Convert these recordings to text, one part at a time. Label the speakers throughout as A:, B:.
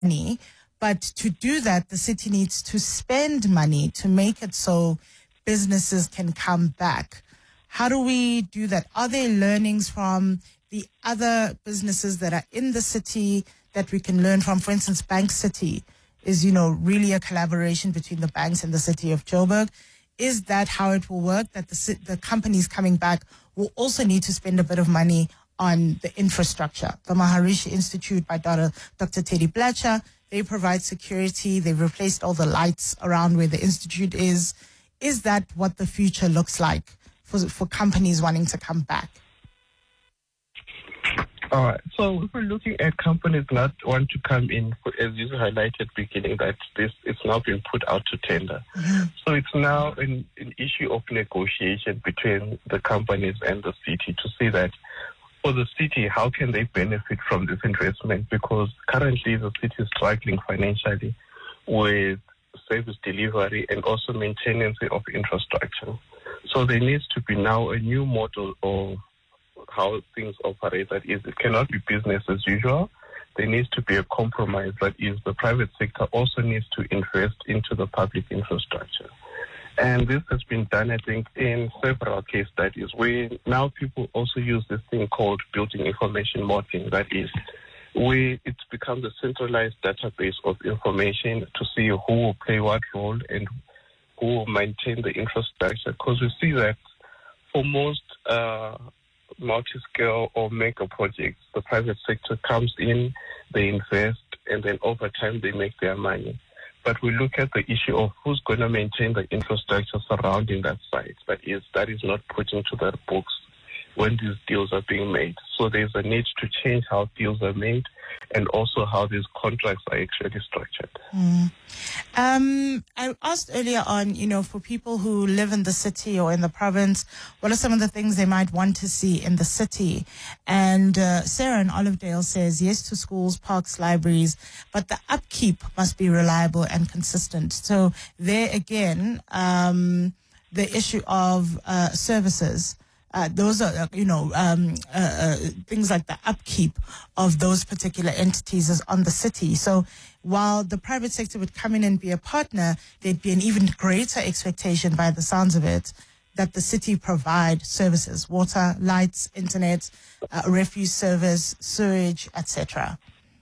A: money. But to do that, the city needs to spend money to make it so businesses can come back. How do we do that? Are there learnings from the other businesses that are in the city that we can learn from? For instance, Bank City is, really a collaboration between the banks and the city of Joburg. Is that how it will work? That the companies coming back will also need to spend a bit of money on the infrastructure. The Maharishi Institute by Dr. Teddy Blatcher, they provide security. They've replaced all the lights around where the institute is. Is that what the future looks like for companies wanting to come back?
B: All right. So if we're looking at companies not want to come in, as you highlighted beginning, that it's now been put out to tender.
A: Mm-hmm.
B: So it's now an issue of negotiation between the companies and the city to see that for the city, how can they benefit from this investment? Because currently the city is struggling financially with service delivery and also maintenance of infrastructure. So there needs to be now a new model of how things operate. That is, it cannot be business as usual. There needs to be a compromise. That is, the private sector also needs to invest into the public infrastructure. And this has been done, I think, in several case studies where now people also use this thing called building information modeling. That is, where it's become the centralized database of information to see who will play what role and who will maintain the infrastructure. Because we see that for most multi-scale or mega projects, the private sector comes in, they invest, and then over time they make their money. But we look at the issue of who's going to maintain the infrastructure surrounding that site. That is not put into the books when these deals are being made. So there's a need to change how deals are made and also how these contracts are actually structured.
A: I asked earlier on, for people who live in the city or in the province, what are some of the things they might want to see in the city? And Sarah in Olivedale says yes to schools, parks, libraries, but the upkeep must be reliable and consistent. So there again, the issue of services. Those are, things like the upkeep of those particular entities is on the city. So while the private sector would come in and be a partner, there'd be an even greater expectation, by the sounds of it, that the city provide services: water, lights, internet, refuse service, sewage, etc.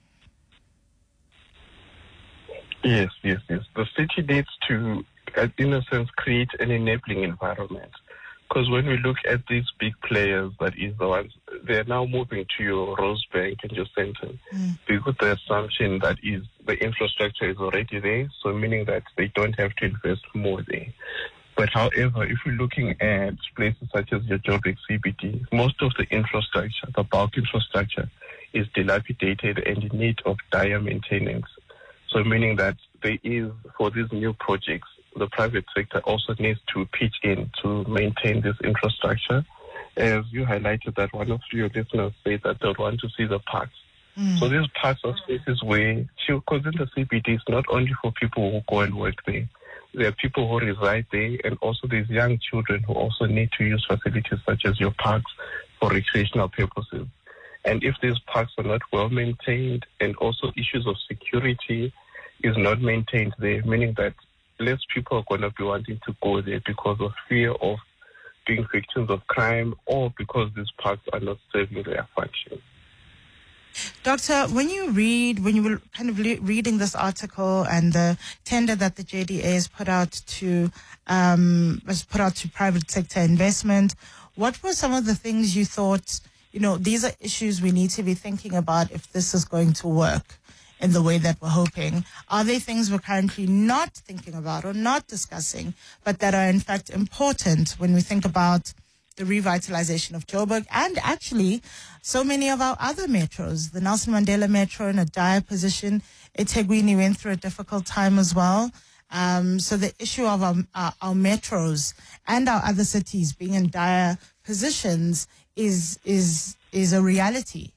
B: Yes. The city needs to, in a sense, create an enabling environment. Because when we look at these big players, that is the ones, they're now moving to your Rosebank and your Sandton. Because the assumption that is the infrastructure is already there, so meaning that they don't have to invest more there. But however, if we're looking at places such as your Joburg CBD, most of the infrastructure, the bulk infrastructure, is dilapidated and in need of dire maintenance. So meaning that there is, for these new projects, the private sector also needs to pitch in to maintain this infrastructure. As you highlighted that one of your listeners said that they want to see the parks. So these parks are spaces where, because in the CBD, it's not only for people who go and work there. There are people who reside there, and also there's young children who also need to use facilities such as your parks for recreational purposes. And if these parks are not well maintained, and also issues of security is not maintained there, meaning that less people are going to be wanting to go there because of fear of being victims of crime or because these parks are not serving their function.
A: Doctor, when you were kind of reading this article and the tender that the JDA has put out to private sector investment, what were some of the things you thought, these are issues we need to be thinking about if this is going to work in the way that we're hoping? Are there things we're currently not thinking about or not discussing, but that are in fact important when we think about the revitalization of Joburg and actually so many of our other metros? The Nelson Mandela Metro in a dire position. eThekwini went through a difficult time as well. So the issue of our metros and our other cities being in dire positions is a reality.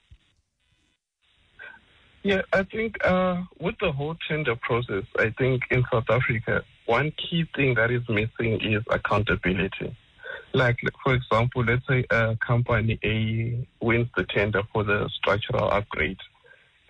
B: Yeah, I think with the whole tender process, I think in South Africa, one key thing that is missing is accountability. Like, for example, let's say a company A wins the tender for the structural upgrade,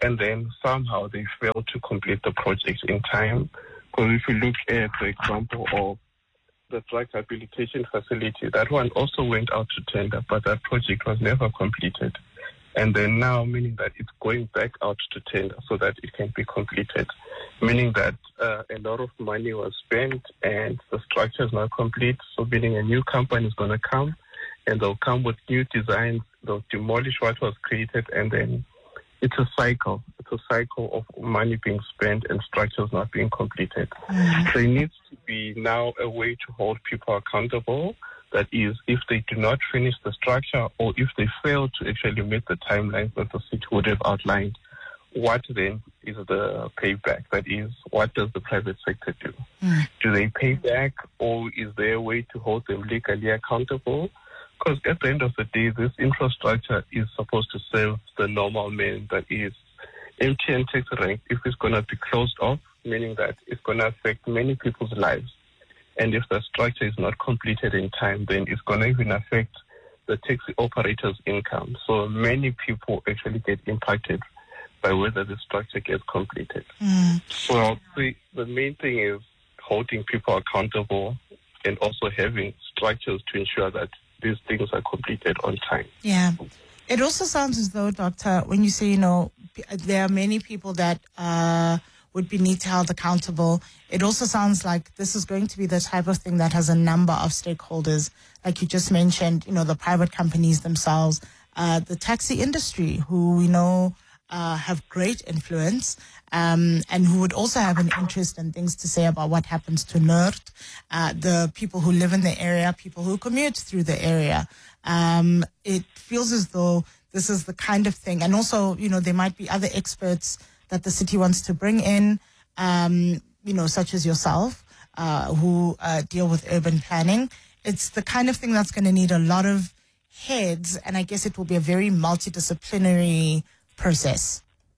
B: and then somehow they failed to complete the project in time. Because if you look at the example of the drug rehabilitation facility, that one also went out to tender, but that project was never completed. And then now, meaning that it's going back out to tender so that it can be completed, meaning that a lot of money was spent and the structure is not complete. So meaning a new company is going to come and they'll come with new designs, they'll demolish what was created, and then it's a cycle. It's a cycle of money being spent and structures not being completed. So it needs to be now a way to hold people accountable. That is, if they do not finish the structure or if they fail to actually meet the timelines that the city would have outlined, what then is the payback? That is, what does the private sector do? Do they pay back, or is there a way to hold them legally accountable? Because at the end of the day, this infrastructure is supposed to serve the normal man. That is, MTN Taxi Rank, if it's going to be closed off, meaning that it's going to affect many people's lives. And if the structure is not completed in time, then it's going to even affect the taxi operators' income. So many people actually get impacted by whether the structure gets completed. So the main thing is holding people accountable and also having structures to ensure that these things are completed on time.
A: Yeah. It also sounds as though, Doctor, when you say, there are many people that would need to be held accountable, it also sounds like this is going to be the type of thing that has a number of stakeholders, like you just mentioned, the private companies themselves, the taxi industry, who we know have great influence, and who would also have an interest and things to say about what happens to Noord, the people who live in the area, people who commute through the area. It feels as though this is the kind of thing, and also, there might be other experts that the city wants to bring in, such as yourself, who deal with urban planning. It's the kind of thing that's going to need a lot of heads, and I guess it will be a very multidisciplinary process.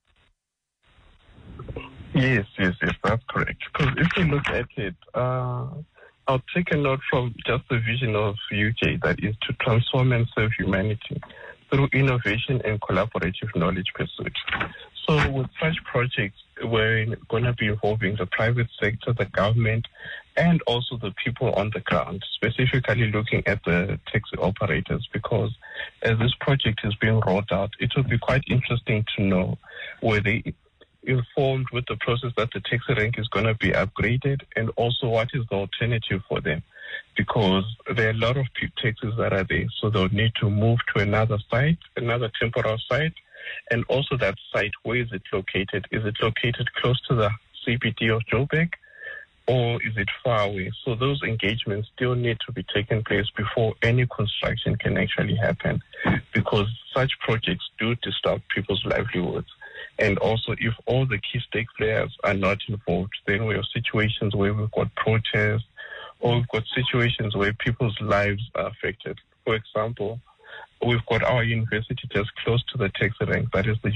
B: Yes, that's correct. Because if you look at it, I'll take a note from just the vision of UJ, that is to transform and serve humanity through innovation and collaborative knowledge pursuit. So with such projects, we're going to be involving the private sector, the government, and also the people on the ground, specifically looking at the taxi operators, because as this project is being rolled out, it will be quite interesting to know where they informed with the process that the taxi rank is going to be upgraded, and also what is the alternative for them, because there are a lot of taxis that are there, so they'll need to move to another site, another temporal site, and also that site, where is it located? Is it located close to the CBD of Joburg, or is it far away? So those engagements still need to be taken place before any construction can actually happen, because such projects do disturb people's livelihoods. And also, if all the key stake players are not involved, then we have situations where we've got protests, or we've got situations where people's lives are affected. For example, we've got our university just close to the taxi rank, that is the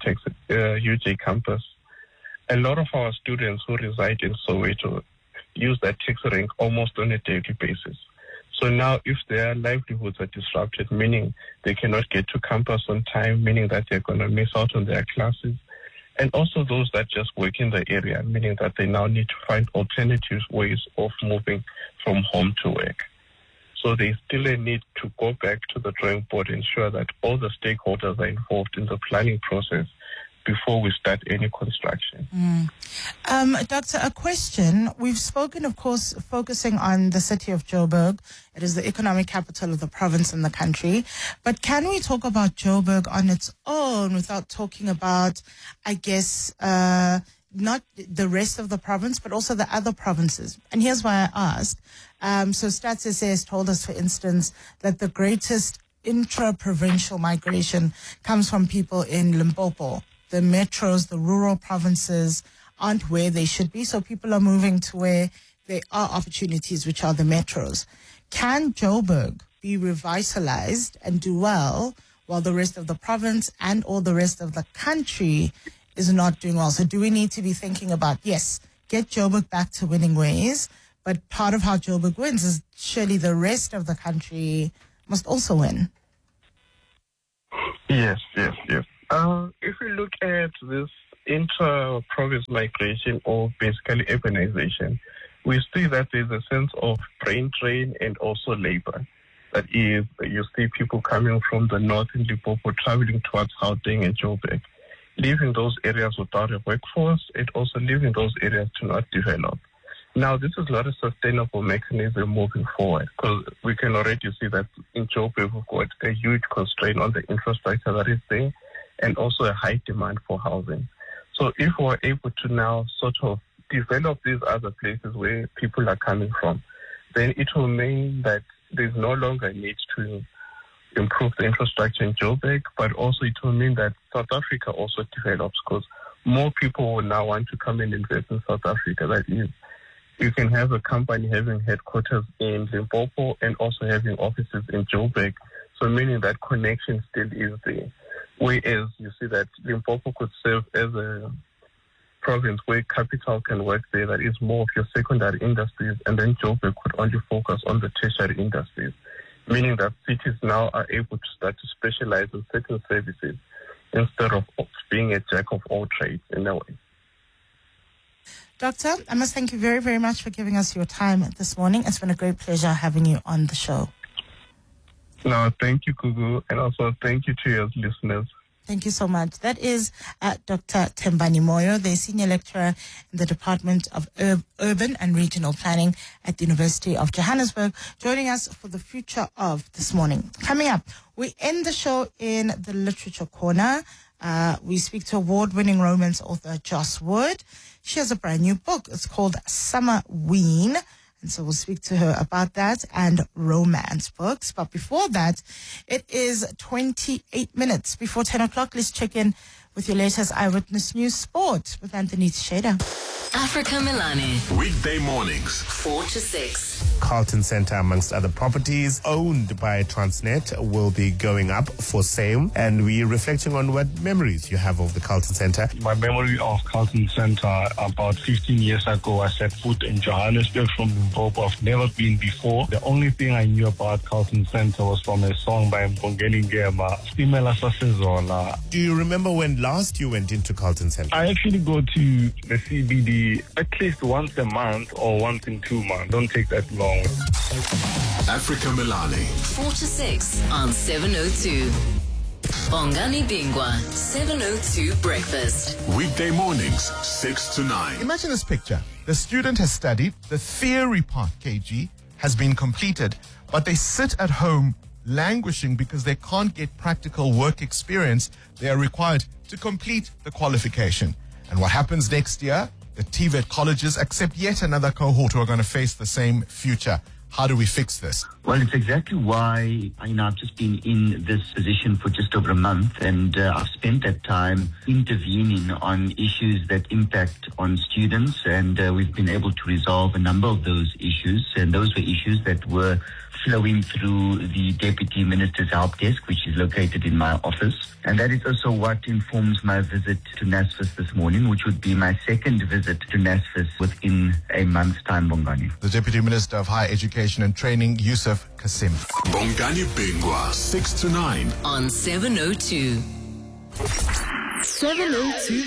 B: UJ campus. A lot of our students who reside in Soweto use that taxi rank almost on a daily basis. So now if their livelihoods are disrupted, meaning they cannot get to campus on time, meaning that they're going to miss out on their classes, and also those that just work in the area, meaning that they now need to find alternative ways of moving from home to work. So there's still a need to go back to the drawing board, ensure that all the stakeholders are involved in the planning process before we start any construction.
A: Doctor, a question. We've spoken, of course, focusing on the city of Joburg. It is the economic capital of the province and the country. But can we talk about Joburg on its own without talking about, I guess, not the rest of the province, but also the other provinces? And here's why I ask. So Stats SA has told us, for instance, that the greatest intra-provincial migration comes from people in Limpopo. The metros, the rural provinces aren't where they should be, so people are moving to where there are opportunities, which are the metros. Can Joburg be revitalized and do well while the rest of the province and all the rest of the country is not doing well? So do we need to be thinking about, yes, get Joburg back to winning ways, but part of how Joburg wins is surely the rest of the country must also win.
B: Yes. If we look at this intra-province migration or basically urbanization, we see that there's a sense of brain drain and also labor. That is, you see people coming from the north in Limpopo traveling towards Gauteng and Joburg, leaving those areas without a workforce and also leaving those areas to not develop. Now, this is not a sustainable mechanism moving forward because we can already see that in Joburg we've got a huge constraint on the infrastructure that is there and also a high demand for housing. So if we're able to now sort of develop these other places where people are coming from, then it will mean that there's no longer a need to improve the infrastructure in Joburg, but also it will mean that South Africa also develops because more people will now want to come and invest in South Africa. That is, you can have a company having headquarters in Limpopo and also having offices in Joburg, so meaning that connection still is there. Whereas you see that Limpopo could serve as a province where capital can work there, that is more of your secondary industries, and then Joburg could only focus on the tertiary industries, meaning that cities now are able to start to specialize in certain services instead of being a jack of all trades in a way.
A: Doctor, I must thank you very, very much for giving us your time this morning. It's been a great pleasure having you on the show.
B: No, thank you, Kugu, and also thank you to your listeners.
A: Thank you so much. That is Dr. Thembani Moyo, the Senior Lecturer in the Department of Urban and Regional Planning at the University of Johannesburg, joining us for the future of this morning. Coming up, we end the show in the Literature Corner. We speak to award-winning romance author Joss Wood. She has a brand new book. It's called Summer Ween. And so we'll speak to her about that and romance books. But before that, it is 28 minutes before 10 o'clock. Let's check in with your latest Eyewitness News Sport with Anthony Tsheda.
C: Africa Milani.
D: Weekday mornings,
C: 4 to 6.
E: Carlton Centre, amongst other properties owned by Transnet, will be going up for sale. And we're reflecting on what memories you have of the Carlton Centre.
F: My memory of Carlton Centre, about 15 years ago, I set foot in Johannesburg from Limpopo. I've never been before. The only thing I knew about Carlton Centre was from a song by Mbongeni Ngema, Stimela Sasezola.
E: Do you remember when last you went into Carlton Centre?
F: I actually go to the CBD at least once a month or once in 2 months. Don't take that long.
D: Africa Milani.
C: 4 to 6 on 702. Bongani Bingwa, 702 Breakfast.
D: Weekday mornings, 6 to 9.
G: Imagine this picture. The student has studied, the theory part, KG, has been completed, but they sit at home languishing because they can't get practical work experience they are required to complete the qualification. And what happens next year? The TVET colleges accept yet another cohort who are going to face the same future. How do we fix this?
H: Well, it's exactly why I've just been in this position for just over a month, and I've spent that time intervening on issues that impact on students, and we've been able to resolve a number of those issues, and those were issues that were flowing through the Deputy Minister's Help Desk, which is located in my office. And that is also what informs my visit to NSFAS this morning, which would be my second visit to NSFAS within a month's time, Bongani.
G: The Deputy Minister of Higher Education and Training, Yusuf Kasim.
D: Bongani Bingwa, 6 to 9.
C: On 702. 702